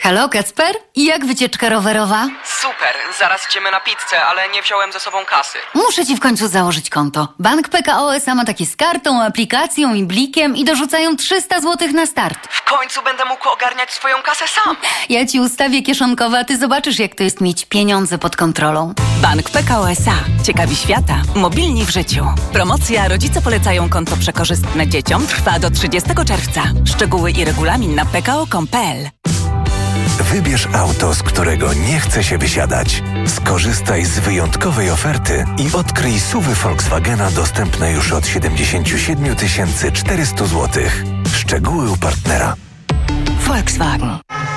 Halo, Kacper? I jak wycieczka rowerowa? Super, zaraz idziemy na pizzę, ale nie wziąłem ze sobą kasy. Muszę ci w końcu założyć konto. Bank PKO SA ma takie z kartą, aplikacją i blikiem i dorzucają 300 zł na start. W końcu będę mógł ogarniać swoją kasę sam. Ja ci ustawię kieszonkowe, a ty zobaczysz, jak to jest mieć pieniądze pod kontrolą. Bank PKO SA. Ciekawi świata. Mobilni w życiu. Promocja Rodzice polecają konto przekorzystne dzieciom trwa do 30 czerwca. Szczegóły i regulamin na pko.com.pl. Wybierz auto, z którego nie chce się wysiadać. Skorzystaj z wyjątkowej oferty i odkryj SUV-y Volkswagena dostępne już od 77 400 zł. Szczegóły u partnera. Volkswagen.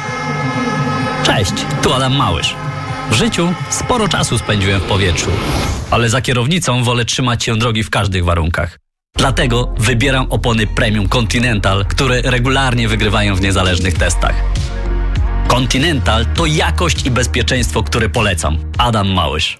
Cześć, tu Adam Małysz. W życiu sporo czasu spędziłem w powietrzu, ale za kierownicą wolę trzymać się drogi w każdych warunkach. Dlatego wybieram opony Premium Continental, które regularnie wygrywają w niezależnych testach. Continental to jakość i bezpieczeństwo, które polecam. Adam Małysz.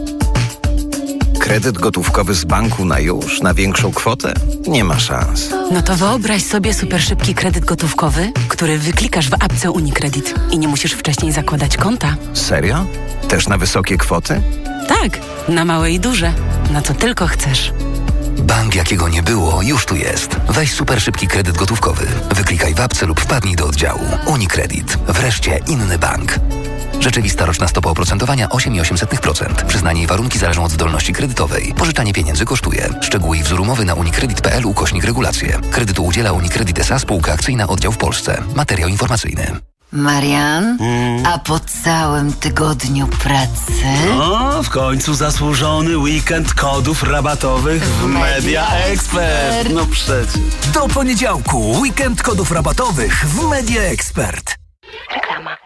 Kredyt gotówkowy z banku na już, na większą kwotę? Nie ma szans. No to wyobraź sobie super szybki kredyt gotówkowy, który wyklikasz w apce UniCredit i nie musisz wcześniej zakładać konta. Serio? Też na wysokie kwoty? Tak, na małe i duże. Na co tylko chcesz. Bank jakiego nie było, już tu jest. Weź super szybki kredyt gotówkowy. Wyklikaj w apce lub wpadnij do oddziału. UniCredit. Wreszcie inny bank. Rzeczywista roczna stopa oprocentowania 8,8%. Przyznanie i warunki zależą od zdolności kredytowej. Pożyczanie pieniędzy kosztuje. Szczegóły i wzór umowy na unicredit.pl/regulacje. Kredytu udziela UniCredit S.A. Spółka akcyjna, oddział w Polsce. Materiał informacyjny. Marian, a po całym tygodniu pracy... O, w końcu zasłużony weekend kodów rabatowych w Media Expert. No przecież. Do poniedziałku weekend kodów rabatowych w Media Expert. Reklama.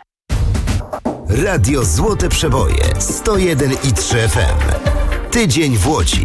Radio Złote Przeboje 101,3 FM. Tydzień w Łodzi.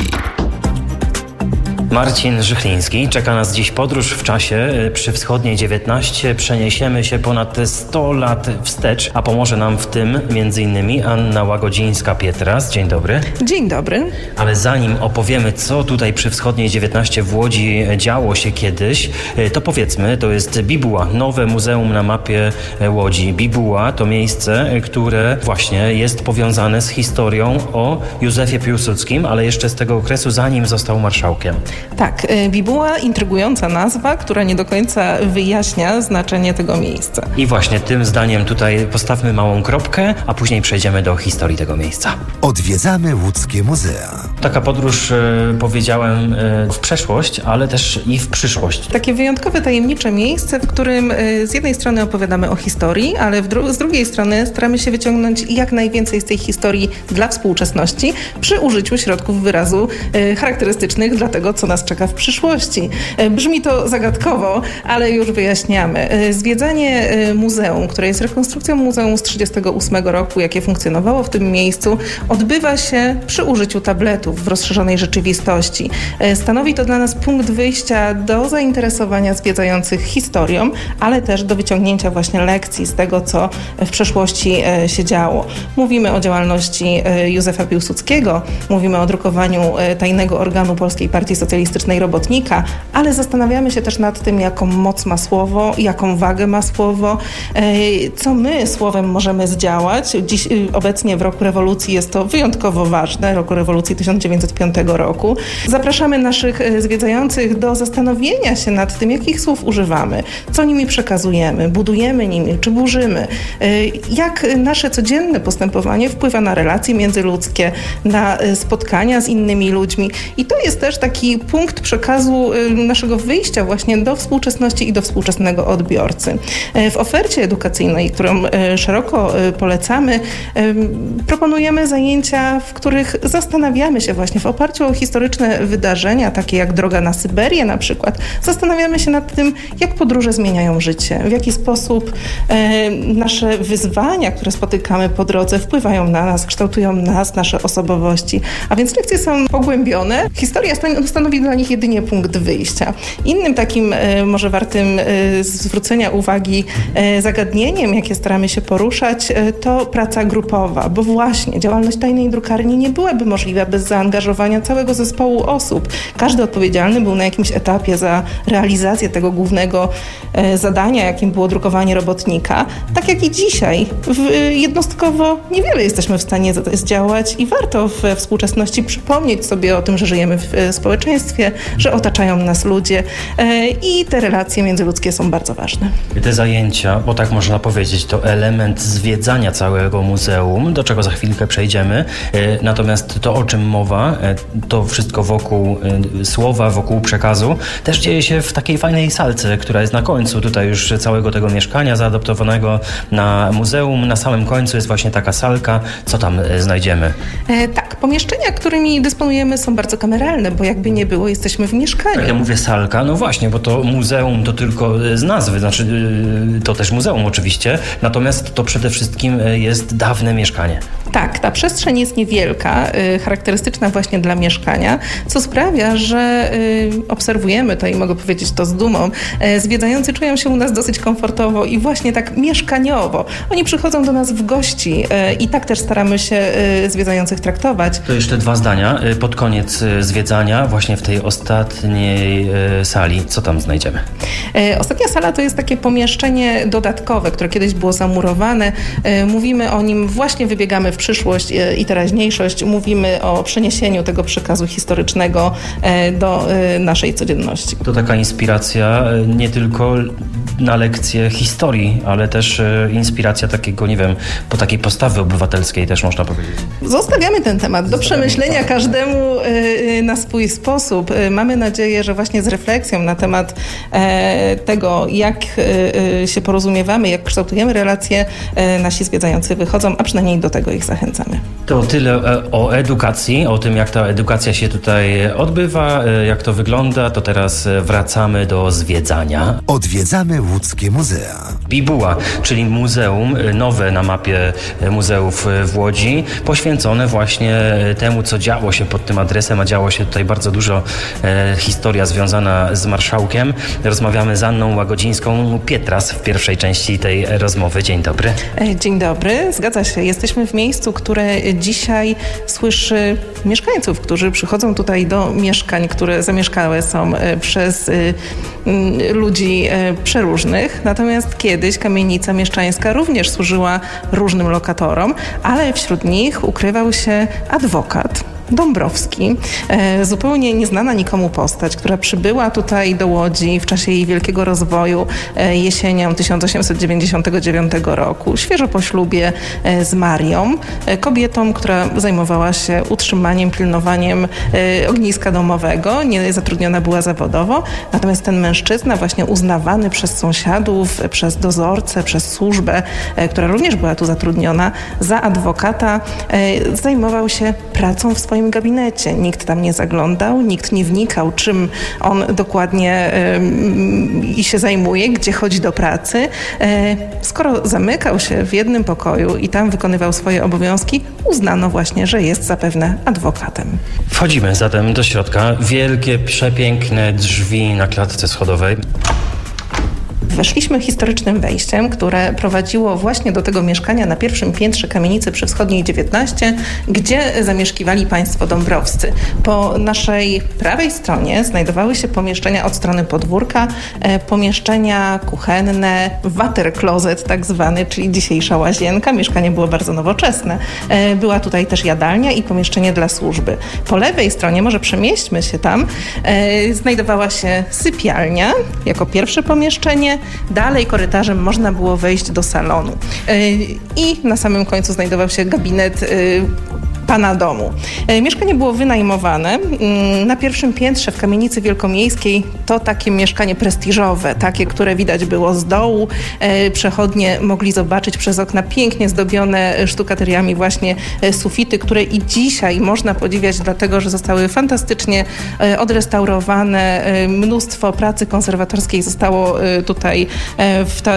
Marcin Żychliński. Czeka nas dziś podróż w czasie. Przy Wschodniej 19 przeniesiemy się ponad 100 lat wstecz, a pomoże nam w tym m.in. Anna Łagodzińska-Pietras. Dzień dobry. Dzień dobry. Ale zanim opowiemy, co tutaj przy Wschodniej 19 w Łodzi działo się kiedyś, to powiedzmy, to jest Bibuła, nowe muzeum na mapie Łodzi. Bibuła to miejsce, które właśnie jest powiązane z historią o Józefie Piłsudskim, ale jeszcze z tego okresu, zanim został marszałkiem. Tak, Bibuła, intrygująca nazwa, która nie do końca wyjaśnia znaczenie tego miejsca. I właśnie tym zdaniem tutaj postawmy małą kropkę, a później przejdziemy do historii tego miejsca. Odwiedzamy łódzkie muzea. Taka podróż, powiedziałem, w przeszłość, ale też i w przyszłość. Takie wyjątkowe, tajemnicze miejsce, w którym z jednej strony opowiadamy o historii, ale z drugiej strony staramy się wyciągnąć jak najwięcej z tej historii dla współczesności przy użyciu środków wyrazu charakterystycznych dla tego, co nas czeka w przyszłości. Brzmi to zagadkowo, ale już wyjaśniamy. Zwiedzanie muzeum, które jest rekonstrukcją muzeum z 1938 roku, jakie funkcjonowało w tym miejscu, odbywa się przy użyciu tabletów w rozszerzonej rzeczywistości. Stanowi to dla nas punkt wyjścia do zainteresowania zwiedzających historią, ale też do wyciągnięcia właśnie lekcji z tego, co w przeszłości się działo. Mówimy o działalności Józefa Piłsudskiego, mówimy o drukowaniu tajnego organu Polskiej Partii Socjalistycznej Robotnika, ale zastanawiamy się też nad tym, jaką moc ma słowo, jaką wagę ma słowo, co my słowem możemy zdziałać. Dziś, obecnie w roku rewolucji jest to wyjątkowo ważne, roku rewolucji 1905 roku. Zapraszamy naszych zwiedzających do zastanowienia się nad tym, jakich słów używamy, co nimi przekazujemy, budujemy nimi, czy burzymy, jak nasze codzienne postępowanie wpływa na relacje międzyludzkie, na spotkania z innymi ludźmi. I to jest też taki punkt przekazu naszego wyjścia właśnie do współczesności i do współczesnego odbiorcy. W ofercie edukacyjnej, którą szeroko polecamy, proponujemy zajęcia, w których zastanawiamy się właśnie w oparciu o historyczne wydarzenia, takie jak droga na Syberię na przykład, zastanawiamy się nad tym, jak podróże zmieniają życie, w jaki sposób nasze wyzwania, które spotykamy po drodze, wpływają na nas, kształtują nas, nasze osobowości. A więc lekcje są pogłębione. Historia stanowi stanowi dla nich jedynie punkt wyjścia. Innym takim może wartym zwrócenia uwagi zagadnieniem, jakie staramy się poruszać, to praca grupowa, bo właśnie działalność tajnej drukarni nie byłaby możliwa bez zaangażowania całego zespołu osób. Każdy odpowiedzialny był na jakimś etapie za realizację tego głównego zadania, jakim było drukowanie robotnika. Tak jak i dzisiaj, jednostkowo niewiele jesteśmy w stanie zdziałać i warto we współczesności przypomnieć sobie o tym, że żyjemy w społeczeństwie, że otaczają nas ludzie i te relacje międzyludzkie są bardzo ważne. Te zajęcia, bo tak można powiedzieć, to element zwiedzania całego muzeum, do czego za chwilkę przejdziemy. Natomiast to, o czym mowa, to wszystko wokół słowa, wokół przekazu, też dzieje się w takiej fajnej salce, która jest na końcu tutaj już całego tego mieszkania zaadaptowanego na muzeum. Na samym końcu jest właśnie taka salka. Co tam znajdziemy? Tak, pomieszczenia, którymi dysponujemy, są bardzo kameralne, bo jakby nie było, jesteśmy w mieszkaniu. Tak, ja mówię salka, no właśnie, bo to muzeum to tylko z nazwy, znaczy to też muzeum oczywiście, natomiast to przede wszystkim jest dawne mieszkanie. Tak, ta przestrzeń jest niewielka, charakterystyczna właśnie dla mieszkania, co sprawia, że obserwujemy to i mogę powiedzieć to z dumą. Zwiedzający czują się u nas dosyć komfortowo i właśnie tak mieszkaniowo. Oni przychodzą do nas w gości i tak też staramy się zwiedzających traktować. To jeszcze 2 zdania. Pod koniec zwiedzania, właśnie w tej ostatniej sali, co tam znajdziemy? Ostatnia sala to jest takie pomieszczenie dodatkowe, które kiedyś było zamurowane. Mówimy o nim, właśnie wybiegamy w przyszłość i teraźniejszość. Mówimy o przeniesieniu tego przekazu historycznego do naszej codzienności. To taka inspiracja nie tylko na lekcje historii, ale też inspiracja takiego, nie wiem, po takiej postawy obywatelskiej też można powiedzieć. Zostawiamy ten temat do przemyślenia każdemu na swój sposób. Mamy nadzieję, że właśnie z refleksją na temat tego, jak się porozumiewamy, jak kształtujemy relacje, nasi zwiedzający wychodzą, a przynajmniej do tego ich zachęcamy. To tyle o edukacji, o tym, jak ta edukacja się tutaj odbywa, jak to wygląda, to teraz wracamy do zwiedzania. Odwiedzamy łódzkie muzea. Bibuła, czyli muzeum nowe na mapie muzeów w Łodzi, poświęcone właśnie temu, co działo się pod tym adresem, a działo się tutaj bardzo dużo. Historia związana z marszałkiem. Rozmawiamy z Anną Łagodzińską-Pietras w pierwszej części tej rozmowy. Dzień dobry. Dzień dobry, zgadza się. Jesteśmy w miejscu, które dzisiaj słyszy mieszkańców, którzy przychodzą tutaj do mieszkań, które zamieszkałe są przez ludzi przeróżnych. Natomiast kiedyś kamienica mieszczańska również służyła różnym lokatorom, ale wśród nich ukrywał się adwokat Dąbrowski, zupełnie nieznana nikomu postać, która przybyła tutaj do Łodzi w czasie jej wielkiego rozwoju jesienią 1899 roku, świeżo po ślubie z Marią, kobietą, która zajmowała się utrzymaniem, pilnowaniem ogniska domowego, nie zatrudniona była zawodowo, natomiast ten mężczyzna, właśnie uznawany przez sąsiadów, przez dozorcę, przez służbę, która również była tu zatrudniona, za adwokata, zajmował się pracą w swoim gabinecie. Nikt tam nie zaglądał, nikt nie wnikał, czym on dokładnie się zajmuje, gdzie chodzi do pracy. Skoro zamykał się w jednym pokoju i tam wykonywał swoje obowiązki, uznano właśnie, że jest zapewne adwokatem. Wchodzimy zatem do środka. Wielkie, przepiękne drzwi na klatce schodowej. Weszliśmy historycznym wejściem, które prowadziło właśnie do tego mieszkania na pierwszym piętrze kamienicy przy Wschodniej 19, gdzie zamieszkiwali państwo dąbrowscy. Po naszej prawej stronie znajdowały się pomieszczenia od strony podwórka, pomieszczenia kuchenne, water closet tak zwany, czyli dzisiejsza łazienka. Mieszkanie było bardzo nowoczesne. Była tutaj też jadalnia i pomieszczenie dla służby. Po lewej stronie, może przemieśćmy się tam, znajdowała się sypialnia jako pierwsze pomieszczenie. Dalej korytarzem można było wejść do salonu. I na samym końcu znajdował się gabinet pana domu. Mieszkanie było wynajmowane. Na pierwszym piętrze w kamienicy wielkomiejskiej to takie mieszkanie prestiżowe, takie, które widać było z dołu. Przechodnie mogli zobaczyć przez okna pięknie zdobione sztukateriami właśnie sufity, które i dzisiaj można podziwiać, dlatego że zostały fantastycznie odrestaurowane. Mnóstwo pracy konserwatorskiej zostało tutaj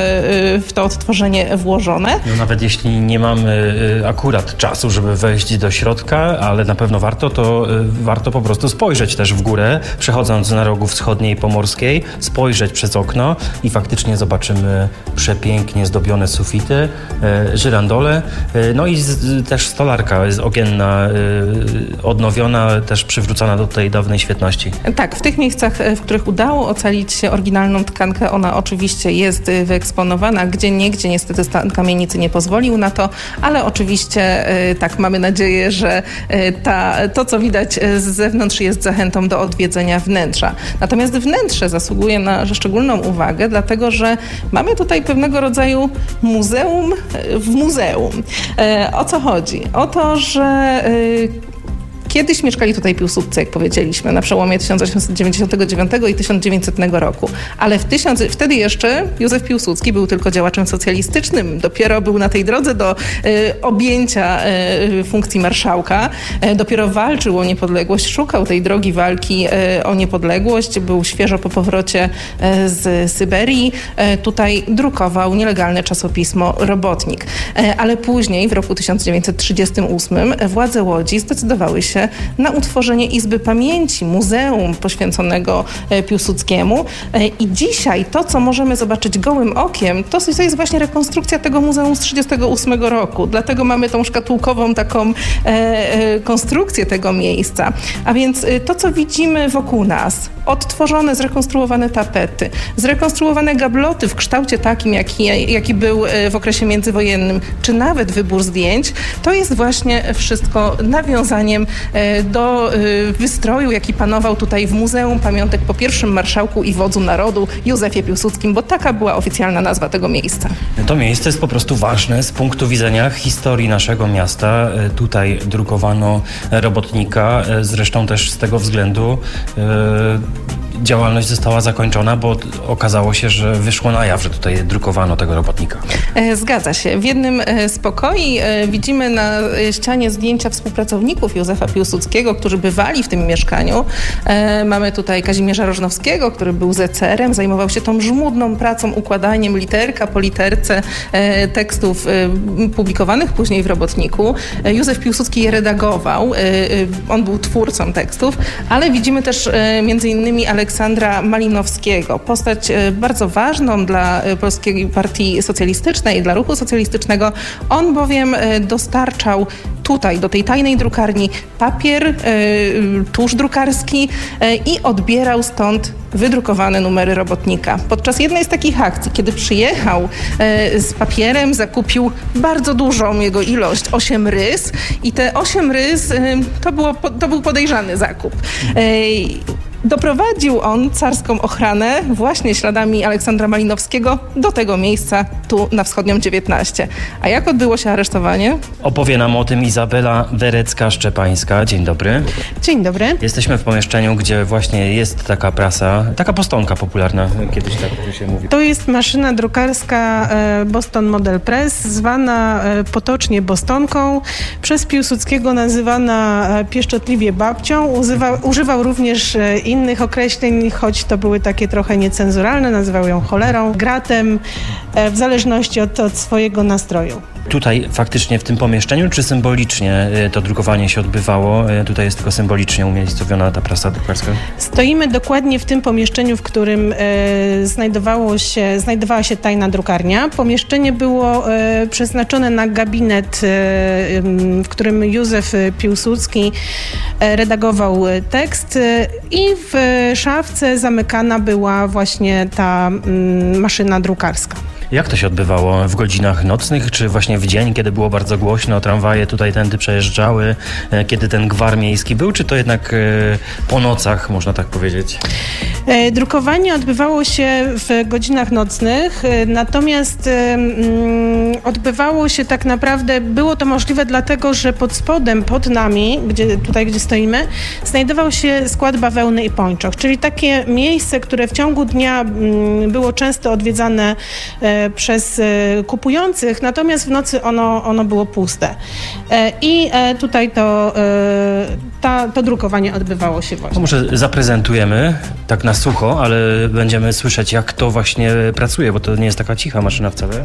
w to odtworzenie włożone. No nawet jeśli nie mamy akurat czasu, żeby wejść do środka, ale na pewno warto po prostu spojrzeć też w górę, przechodząc na rogu wschodniej Pomorskiej, spojrzeć przez okno i faktycznie zobaczymy przepięknie zdobione sufity, żyrandole, no i też stolarka jest ogienna, odnowiona, też przywrócona do tej dawnej świetności. Tak, w tych miejscach, w których udało ocalić oryginalną tkankę, ona oczywiście jest wyeksponowana, gdzieniegdzie niestety stan kamienicy nie pozwolił na to, ale oczywiście tak, mamy nadzieję, że to, co widać z zewnątrz, jest zachętą do odwiedzenia wnętrza. Natomiast wnętrze zasługuje na szczególną uwagę, dlatego że mamy tutaj pewnego rodzaju muzeum w muzeum. O co chodzi? O to, że kiedyś mieszkali tutaj Piłsudscy, jak powiedzieliśmy, na przełomie 1899 i 1900 roku. Ale wtedy jeszcze Józef Piłsudski był tylko działaczem socjalistycznym. Dopiero był na tej drodze do objęcia funkcji marszałka. Dopiero walczył o niepodległość, szukał tej drogi walki o niepodległość. Był świeżo po powrocie z Syberii. Tutaj drukował nielegalne czasopismo Robotnik. Ale później, w roku 1938, władze Łodzi zdecydowały się na utworzenie Izby Pamięci, muzeum poświęconego Piłsudskiemu. I dzisiaj to, co możemy zobaczyć gołym okiem, to jest właśnie rekonstrukcja tego muzeum z 1938 roku. Dlatego mamy tą szkatułkową taką konstrukcję tego miejsca. A więc to, co widzimy wokół nas, odtworzone, zrekonstruowane tapety, zrekonstruowane gabloty w kształcie takim, jaki był w okresie międzywojennym, czy nawet wybór zdjęć, to jest właśnie wszystko nawiązaniem do wystroju, jaki panował tutaj w Muzeum Pamiątek po pierwszym marszałku i wodzu narodu Józefie Piłsudskim, bo taka była oficjalna nazwa tego miejsca. To miejsce jest po prostu ważne z punktu widzenia historii naszego miasta. Tutaj drukowano Robotnika, zresztą też z tego względu działalność została zakończona, bo okazało się, że wyszło na jaw, że tutaj drukowano tego Robotnika. Zgadza się. W jednym z pokoi widzimy na ścianie zdjęcia współpracowników Józefa Piłsudskiego, którzy bywali w tym mieszkaniu. Mamy tutaj Kazimierza Rożnowskiego, który był zecerem, zajmował się tą żmudną pracą, układaniem literka po literce tekstów publikowanych później w Robotniku. Józef Piłsudski je redagował. On był twórcą tekstów, ale widzimy też między innymi Aleksandra Malinowskiego, postać bardzo ważną dla Polskiej Partii Socjalistycznej, dla ruchu socjalistycznego. On bowiem dostarczał tutaj, do tej tajnej drukarni, papier, tusz drukarski i odbierał stąd wydrukowane numery Robotnika. Podczas jednej z takich akcji, kiedy przyjechał z papierem, zakupił bardzo dużą jego ilość, 8 rys, i te 8 rys to był podejrzany zakup. Doprowadził on carską ochranę właśnie śladami Aleksandra Malinowskiego do tego miejsca tu na Wschodnią 19. A jak odbyło się aresztowanie? Opowie nam o tym Izabela Werecka-Szczepańska. Dzień dobry. Dzień dobry. Jesteśmy w pomieszczeniu, gdzie właśnie jest taka prasa, taka postonka popularna, kiedyś tak się mówi. To jest maszyna drukarska Boston Model Press, zwana potocznie Bostonką, przez Piłsudskiego nazywana pieszczotliwie babcią. Używał również innych określeń, choć to były takie trochę niecenzuralne, nazywał ją cholerą, gratem, w zależności od swojego nastroju. Tutaj faktycznie w tym pomieszczeniu, czy symbolicznie to drukowanie się odbywało? Tutaj jest tylko symbolicznie umiejscowiona ta prasa drukarska? Stoimy dokładnie w tym pomieszczeniu, w którym znajdowała się tajna drukarnia. Pomieszczenie było przeznaczone na gabinet, w którym Józef Piłsudski redagował tekst, i w szafce zamykana była właśnie ta maszyna drukarska. Jak to się odbywało? W godzinach nocnych, czy właśnie w dzień, kiedy było bardzo głośno, tramwaje tutaj tędy przejeżdżały, kiedy ten gwar miejski był, czy to jednak po nocach, można tak powiedzieć? Drukowanie odbywało się w godzinach nocnych, natomiast odbywało się tak naprawdę, było to możliwe dlatego, że pod spodem, pod nami, gdzie stoimy, znajdował się skład bawełny i pończoch, czyli takie miejsce, które w ciągu dnia było często odwiedzane przez kupujących, natomiast w nocy ono było puste. I tutaj to drukowanie odbywało się właśnie. To może zaprezentujemy tak na sucho, ale będziemy słyszeć, jak to właśnie pracuje, bo to nie jest taka cicha maszyna wcale.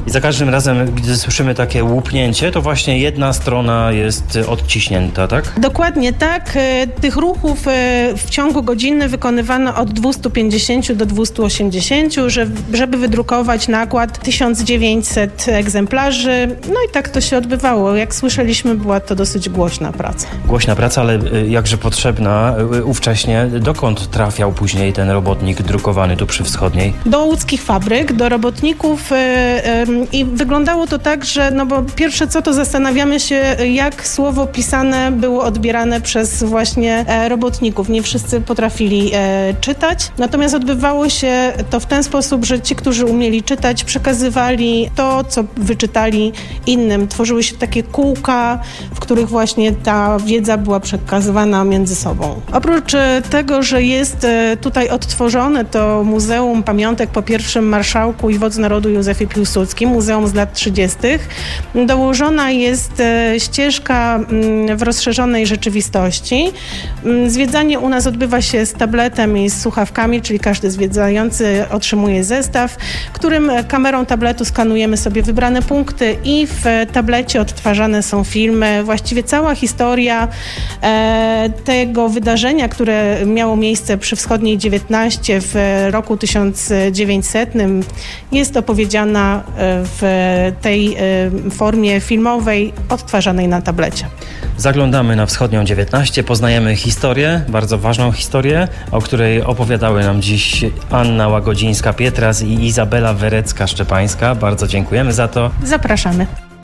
I za każdym razem, gdy słyszymy takie łupnięcie, to właśnie jedna strona jest odciśnięta, tak? Dokładnie tak. Tych ruchów w ciągu godziny wykonywano od 250 do 280, żeby wydrukować nakład 1900 egzemplarzy. No i tak to się odbywało. Jak słyszeliśmy, była to dosyć głośna praca. Głośna praca, ale jakże potrzebna ówcześnie. Dokąd trafiał później ten robotnik drukowany tu przy Wschodniej? Do łódzkich fabryk, do robotników i wyglądało to tak, że no bo pierwsze co, to zastanawiamy się, jak słowo pisane było odbierane przez właśnie robotników. Nie wszyscy potrafili czytać, natomiast odbywało się to w ten sposób, że ci, którzy umieli czytać, przekazywali to, co wyczytali innym. Tworzyły się takie kółka, w których właśnie ta wiedza była przekazywana między sobą. Oprócz tego, że jest tutaj odtworzone to Muzeum Pamiątek po pierwszym marszałku i wodzu narodu Józefie Piłsudskim, muzeum z lat 30., dołożona jest ścieżka w rozszerzonej rzeczywistości. Zwiedzanie u nas odbywa się z tabletem i z słuchawkami, czyli każdy zwiedzający otrzymuje zestaw, którym kamerą tabletu skanujemy sobie wybrane punkty i w tablecie odtwarzane są filmy. Właściwie cała historia tego wydarzenia, które miało miejsce przy Wschodniej 19 w roku 1900, jest opowiedziana w tej formie filmowej odtwarzanej na tablecie. Zaglądamy na Wschodnią 19, poznajemy historię, bardzo ważną historię, o której opowiadały nam dziś Anna Łagodzińska-Pietras i Izabela Werecka-Szczepańska. Bardzo dziękujemy za to. Zapraszamy.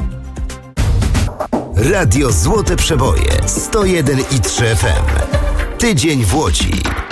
Radio Złote Przeboje 101,3 FM. Tydzień w Łodzi.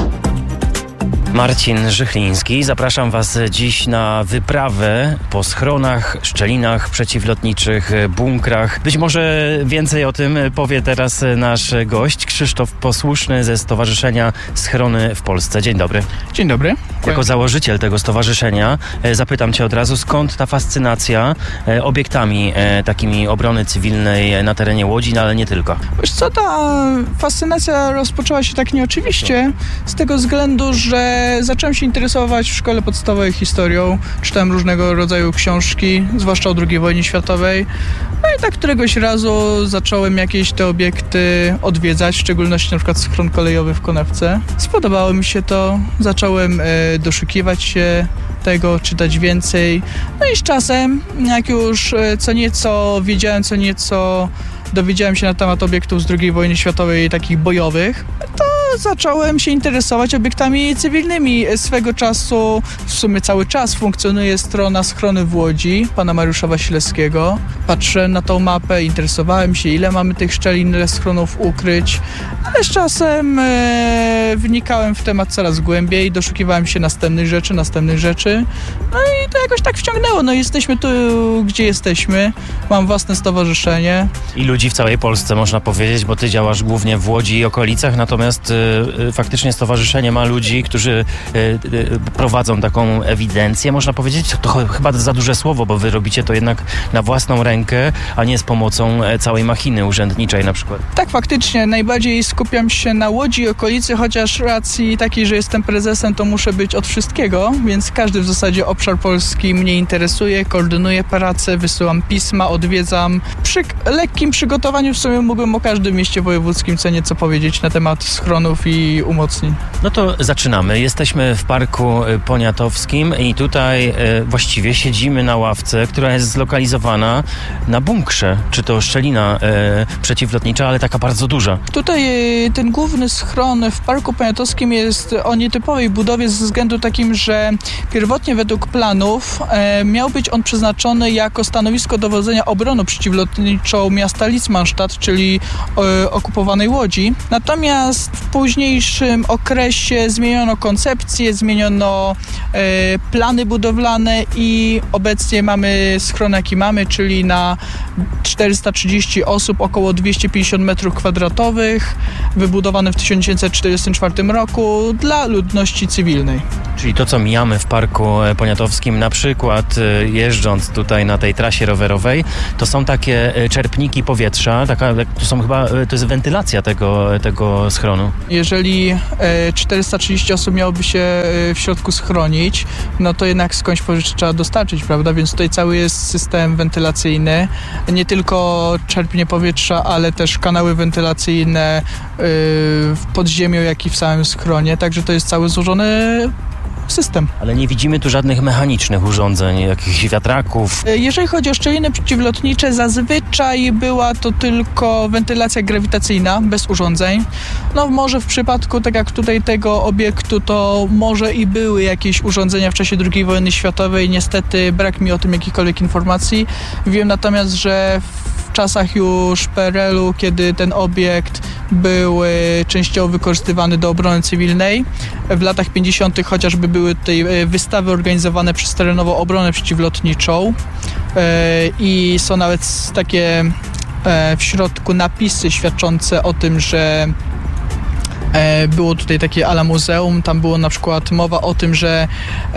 Marcin Żychliński. Zapraszam Was dziś na wyprawę po schronach, szczelinach przeciwlotniczych, bunkrach. Być może więcej o tym powie teraz nasz gość, Krzysztof Posłuszny ze Stowarzyszenia Schrony w Polsce. Dzień dobry. Dzień dobry. Jako założyciel tego stowarzyszenia zapytam Cię od razu, skąd ta fascynacja obiektami takimi obrony cywilnej na terenie Łodzi, no ale nie tylko. Wiesz co, ta fascynacja rozpoczęła się tak nieoczywiście z tego względu, że zacząłem się interesować w szkole podstawowej historią. Czytałem różnego rodzaju książki, zwłaszcza o II wojnie światowej. No i tak któregoś razu zacząłem jakieś te obiekty odwiedzać, w szczególności na przykład schron kolejowy w Konewce. Spodobało mi się to, zacząłem doszukiwać się tego, czytać więcej. No i z czasem, jak już co nieco wiedziałem, co nieco dowiedziałem się na temat obiektów z II wojny światowej, takich bojowych, to zacząłem się interesować obiektami cywilnymi. Swego czasu, w sumie cały czas funkcjonuje strona Schrony w Łodzi, pana Mariusza Wasilewskiego. Patrzyłem na tą mapę, interesowałem się, ile mamy tych szczelin, ile schronów ukryć, ale z czasem wnikałem w temat coraz głębiej, doszukiwałem się następnych rzeczy. No i to jakoś tak wciągnęło. No jesteśmy tu, gdzie jesteśmy. Mam własne stowarzyszenie. I ludzi w całej Polsce, można powiedzieć, bo ty działasz głównie w Łodzi i okolicach, natomiast faktycznie stowarzyszenie ma ludzi, którzy prowadzą taką ewidencję, można powiedzieć. To chyba za duże słowo, bo wy robicie to jednak na własną rękę, a nie z pomocą całej machiny urzędniczej na przykład. Tak, faktycznie. Najbardziej skupiam się na Łodzi i okolicy, chociaż racji takiej, że jestem prezesem, to muszę być od wszystkiego, więc każdy w zasadzie obszar Polski mnie interesuje, koordynuję pracę, wysyłam pisma, odwiedzam. Przy lekkim przygotowaniu w sumie mógłbym o każdym mieście wojewódzkim co nieco powiedzieć na temat schronów i umocnień. No to zaczynamy. Jesteśmy w Parku Poniatowskim i tutaj właściwie siedzimy na ławce, która jest zlokalizowana na bunkrze, czy to szczelina przeciwlotnicza, ale taka bardzo duża. Tutaj ten główny schron w Parku Poniatowskim jest o nietypowej budowie ze względu takim, że pierwotnie według planów miał być on przeznaczony jako stanowisko dowodzenia obroną przeciwlotniczą miasta Litzmannstadt, czyli okupowanej Łodzi. Natomiast w późniejszym okresie zmieniono koncepcję, zmieniono plany budowlane i obecnie mamy schron, jaki mamy, czyli na 430 osób, około 250 m2, wybudowany w 1944 roku dla ludności cywilnej. Czyli to, co mijamy w Parku Poniatowskim, na przykład jeżdżąc tutaj na tej trasie rowerowej, to są takie czerpniki powietrza, to jest wentylacja tego schronu. Jeżeli 430 osób miałoby się w środku schronić, no to jednak skądś powietrze trzeba dostarczyć, prawda? Więc tutaj cały jest system wentylacyjny. Nie tylko czerpnie powietrza, ale też kanały wentylacyjne w podziemiu, jak i w samym schronie. Także to jest cały złożony system. Ale nie widzimy tu żadnych mechanicznych urządzeń, jakichś wiatraków. Jeżeli chodzi o szczeliny przeciwlotnicze, zazwyczaj była to tylko wentylacja grawitacyjna, bez urządzeń. No może w przypadku, tak jak tutaj tego obiektu, to może i były jakieś urządzenia w czasie II wojny światowej. Niestety brak mi o tym jakichkolwiek informacji. Wiem natomiast, że w czasach już PRL-u, kiedy ten obiekt był częściowo wykorzystywany do obrony cywilnej, w latach 50. chociażby były tutaj wystawy organizowane przez Terenową Obronę Przeciwlotniczą i są nawet takie w środku napisy świadczące o tym, że było tutaj takie ala muzeum, tam było na przykład mowa o tym, że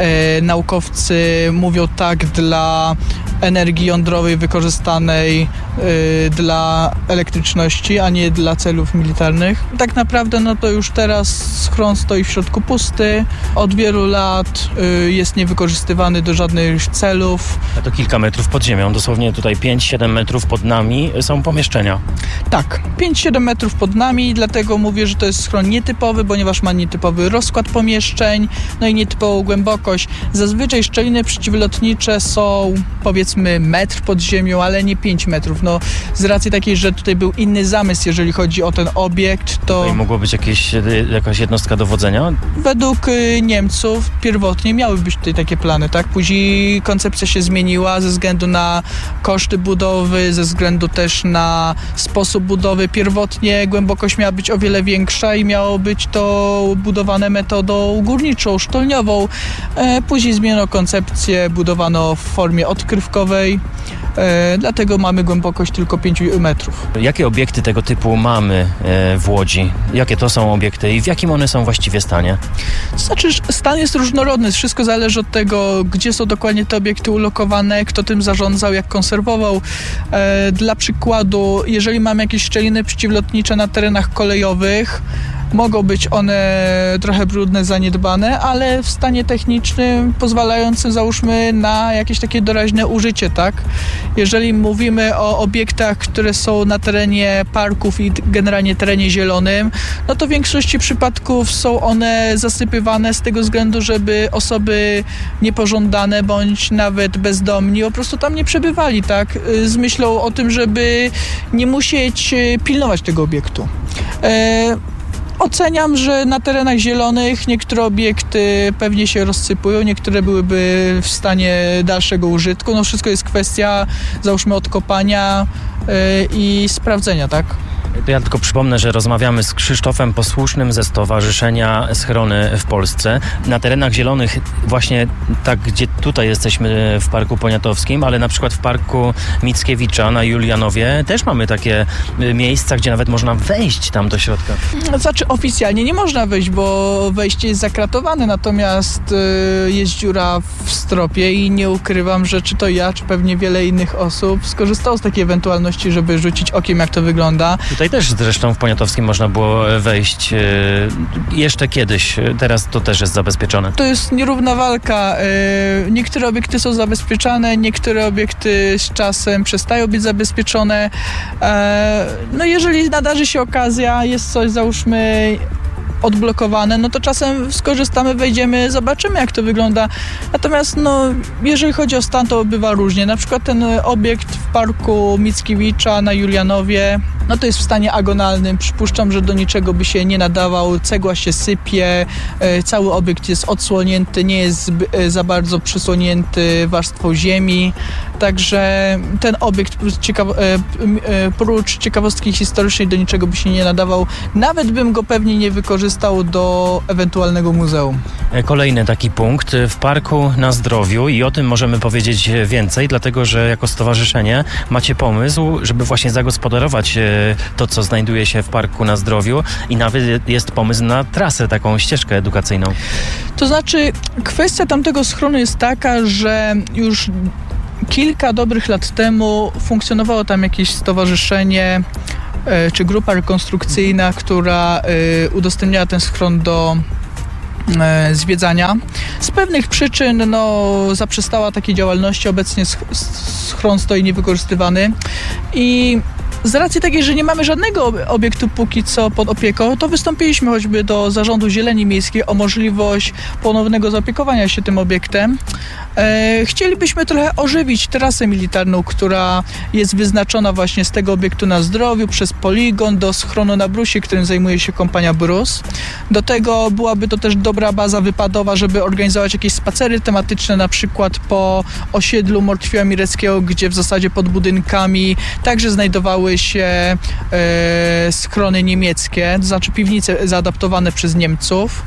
naukowcy mówią tak dla energii jądrowej wykorzystanej dla elektryczności, a nie dla celów militarnych. Tak naprawdę no to już teraz schron stoi w środku pusty, od wielu lat jest niewykorzystywany do żadnych celów. A to kilka metrów pod ziemią, dosłownie tutaj 5-7 metrów pod nami są pomieszczenia. Tak, 5-7 metrów pod nami, dlatego mówię, że to jest schron nietypowy, ponieważ ma nietypowy rozkład pomieszczeń, no i nietypową głębokość. Zazwyczaj szczeliny przeciwlotnicze są powiedzmy metr pod ziemią, ale nie 5 metrów. No, z racji takiej, że tutaj był inny zamysł, jeżeli chodzi o ten obiekt, to... Tutaj mogło być jakaś jednostka dowodzenia? Według Niemców pierwotnie miały być tutaj takie plany, tak? Później koncepcja się zmieniła ze względu na koszty budowy, ze względu też na sposób budowy. Pierwotnie głębokość miała być o wiele większa i miało być to budowane metodą górniczą, sztolniową. Później zmieniono koncepcję, budowano w formie odkrywkowej, dlatego mamy głębokość tylko 5 metrów. Jakie obiekty tego typu mamy w Łodzi? Jakie to są obiekty i w jakim one są właściwie stanie? To znaczy, stan jest różnorodny. Wszystko zależy od tego, gdzie są dokładnie te obiekty ulokowane, kto tym zarządzał, jak konserwował. Dla przykładu, jeżeli mamy jakieś szczeliny przeciwlotnicze na terenach kolejowych, mogą być one trochę brudne, zaniedbane, ale w stanie technicznym pozwalającym, załóżmy, na jakieś takie doraźne użycie, tak? Jeżeli mówimy o obiektach, które są na terenie parków i generalnie terenie zielonym, no to w większości przypadków są one zasypywane z tego względu, żeby osoby niepożądane bądź nawet bezdomni po prostu tam nie przebywali, tak? Z myślą o tym, żeby nie musieć pilnować tego obiektu. Oceniam, że na terenach zielonych niektóre obiekty pewnie się rozsypują, niektóre byłyby w stanie dalszego użytku. No wszystko jest kwestia, załóżmy, odkopania i sprawdzenia, tak? To ja tylko przypomnę, że rozmawiamy z Krzysztofem Posłusznym ze Stowarzyszenia Schrony w Polsce. Na terenach zielonych, właśnie tak, gdzie tutaj jesteśmy w Parku Poniatowskim, ale na przykład w Parku Mickiewicza na Julianowie też mamy takie miejsca, gdzie nawet można wejść tam do środka. Znaczy oficjalnie nie można wejść, bo wejście jest zakratowane, natomiast jest dziura w stropie i nie ukrywam, że czy to ja, czy pewnie wiele innych osób skorzystało z takiej ewentualności, żeby rzucić okiem, jak to wygląda. Tutaj też zresztą w Poniatowskim można było wejść jeszcze kiedyś. Teraz to też jest zabezpieczone. To jest nierówna walka. Niektóre obiekty są zabezpieczane, niektóre obiekty z czasem przestają być zabezpieczone. No jeżeli nadarzy się okazja, jest coś, załóżmy, odblokowane, no to czasem skorzystamy, wejdziemy, zobaczymy, jak to wygląda. Natomiast no, jeżeli chodzi o stan, to bywa różnie. Na przykład ten obiekt w Parku Mickiewicza na Julianowie, no to jest w stanie agonalnym. Przypuszczam, że do niczego by się nie nadawał. Cegła się sypie, cały obiekt jest odsłonięty, nie jest za bardzo przysłonięty warstwą ziemi. Także ten obiekt prócz ciekawostki historycznej do niczego by się nie nadawał. Nawet bym go pewnie nie wykorzystał do ewentualnego muzeum. Kolejny taki punkt w Parku na Zdrowiu i o tym możemy powiedzieć więcej, dlatego że jako stowarzyszenie macie pomysł, żeby właśnie zagospodarować to, co znajduje się w Parku na Zdrowiu i nawet jest pomysł na trasę, taką ścieżkę edukacyjną. To znaczy, kwestia tamtego schronu jest taka, że już kilka dobrych lat temu funkcjonowało tam jakieś stowarzyszenie czy grupa rekonstrukcyjna, która udostępniała ten schron do zwiedzania. Z pewnych przyczyn zaprzestała takiej działalności. Obecnie schron stoi niewykorzystywany i z racji takiej, że nie mamy żadnego obiektu póki co pod opieką, to wystąpiliśmy choćby do Zarządu Zieleni Miejskiej o możliwość ponownego zaopiekowania się tym obiektem. Chcielibyśmy trochę ożywić trasę militarną, która jest wyznaczona właśnie z tego obiektu na Zdrowiu przez poligon do schronu na Brusi, którym zajmuje się kompania Brus. Do tego byłaby to też dobra baza wypadowa, żeby organizować jakieś spacery tematyczne, na przykład po osiedlu Mortwieja Mireckiego, gdzie w zasadzie pod budynkami także znajdowały się schrony niemieckie, to znaczy piwnice zaadaptowane przez Niemców.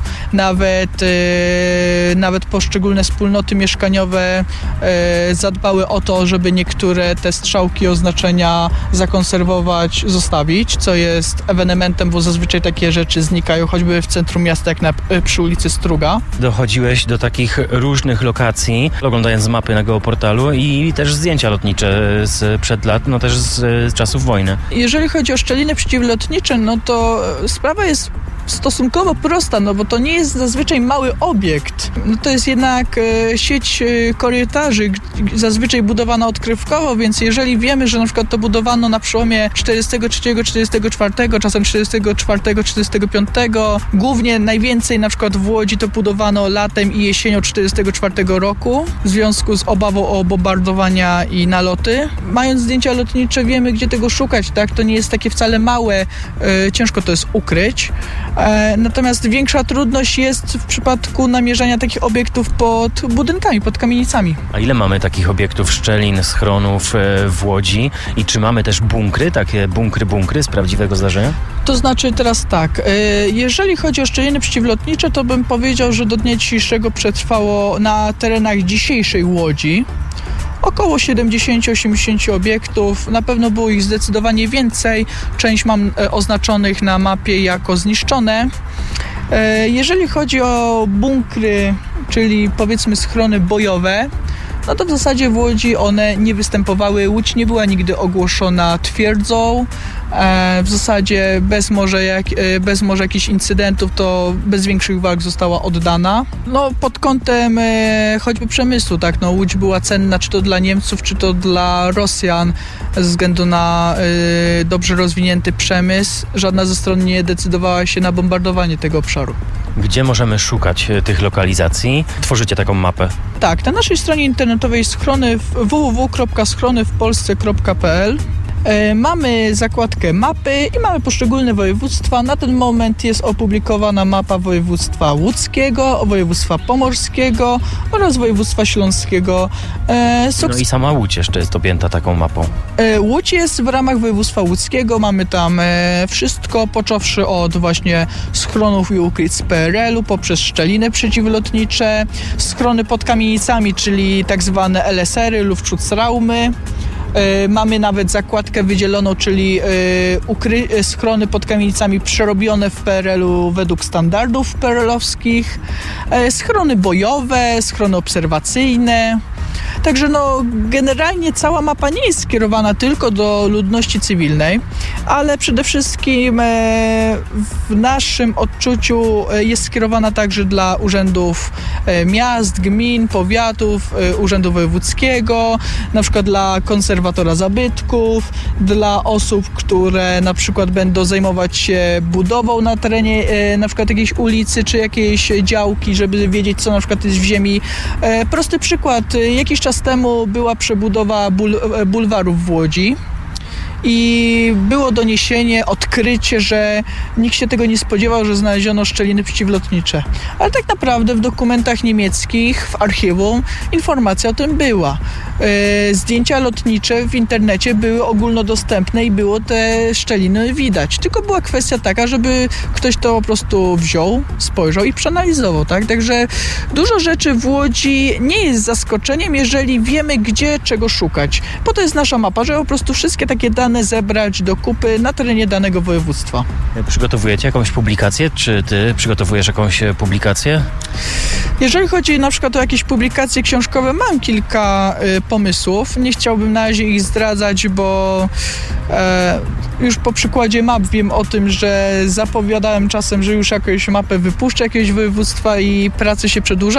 Nawet poszczególne wspólnoty mieszkaniowe zadbały o to, żeby niektóre te strzałki oznaczenia zakonserwować, zostawić, co jest ewenementem, bo zazwyczaj takie rzeczy znikają, choćby w centrum miasta, jak przy ulicy Struga. Dochodziłeś do takich różnych lokacji, oglądając mapy na geoportalu i też zdjęcia lotnicze sprzed lat, też z czasów wojny. Jeżeli chodzi o szczeliny przeciwlotnicze, to sprawa jest stosunkowo prosta, bo to nie jest zazwyczaj mały obiekt. To jest jednak sieć korytarzy, zazwyczaj budowana odkrywkowo, więc jeżeli wiemy, że na przykład to budowano na przełomie 43-44, czasem 44-45, głównie najwięcej na przykład w Łodzi to budowano latem i jesienią 44 roku w związku z obawą o bombardowania i naloty. Mając zdjęcia lotnicze wiemy, gdzie tego szukać, tak? To nie jest takie wcale małe, ciężko to jest ukryć. Natomiast większa trudność jest w przypadku namierzania takich obiektów pod budynkami, pod kamienicami. A ile mamy takich obiektów, szczelin, schronów w Łodzi i czy mamy też bunkry, takie bunkry z prawdziwego zdarzenia? To znaczy teraz tak, jeżeli chodzi o szczeliny przeciwlotnicze, to bym powiedział, że do dnia dzisiejszego przetrwało na terenach dzisiejszej Łodzi około 70-80 obiektów. Na pewno było ich zdecydowanie więcej. Część mam oznaczonych na mapie jako zniszczone. Jeżeli chodzi o bunkry, czyli powiedzmy schrony bojowe, to w zasadzie w Łodzi one nie występowały. Łódź nie była nigdy ogłoszona twierdzą. W zasadzie bez może jakichś incydentów, to bez większych walk została oddana. Pod kątem choćby przemysłu, tak, Łódź była cenna czy to dla Niemców, czy to dla Rosjan ze względu na dobrze rozwinięty przemysł. Żadna ze stron nie decydowała się na bombardowanie tego obszaru. Gdzie możemy szukać tych lokalizacji? Tworzycie taką mapę? Tak, na naszej stronie internetowej www.schronywpolsce.pl mamy zakładkę mapy i mamy poszczególne województwa. Na ten moment jest opublikowana mapa województwa łódzkiego, województwa pomorskiego oraz województwa śląskiego. I sama Łódź jeszcze jest objęta taką mapą. Łódź jest w ramach województwa łódzkiego. Mamy tam wszystko, począwszy od właśnie schronów i ukryć z PRL-u, poprzez szczeliny przeciwlotnicze, schrony pod kamienicami, czyli tak zwane LSR-y, Luftschutzraumy. Mamy nawet zakładkę wydzieloną, czyli schrony pod kamienicami przerobione w PRL-u według standardów PRL-owskich, schrony bojowe, schrony obserwacyjne. Także generalnie cała mapa nie jest skierowana tylko do ludności cywilnej, ale przede wszystkim w naszym odczuciu jest skierowana także dla urzędów miast, gmin, powiatów, urzędu wojewódzkiego, na przykład dla konserwatora zabytków, dla osób, które na przykład będą zajmować się budową na terenie na przykład jakiejś ulicy czy jakiejś działki, żeby wiedzieć, co na przykład jest w ziemi. Prosty przykład. Jakiś czas temu była przebudowa bulwarów w Łodzi i było doniesienie, odkrycie, że nikt się tego nie spodziewał, że znaleziono szczeliny przeciwlotnicze. Ale tak naprawdę w dokumentach niemieckich, w archiwum informacja o tym była. Zdjęcia lotnicze w internecie były ogólnodostępne i było te szczeliny widać. Tylko była kwestia taka, żeby ktoś to po prostu wziął, spojrzał i przeanalizował, tak? Także dużo rzeczy w Łodzi nie jest zaskoczeniem, jeżeli wiemy, gdzie czego szukać. Po to jest nasza mapa, że po prostu wszystkie takie dane dane zebrać do kupy na terenie danego województwa. Przygotowujecie jakąś publikację? Czy ty przygotowujesz jakąś publikację? Jeżeli chodzi na przykład o jakieś publikacje książkowe, mam kilka pomysłów. Nie chciałbym na razie ich zdradzać, bo już po przykładzie map wiem o tym, że zapowiadałem czasem, że już jakąś mapę wypuszczę jakiegoś województwa i praca się przedłuża,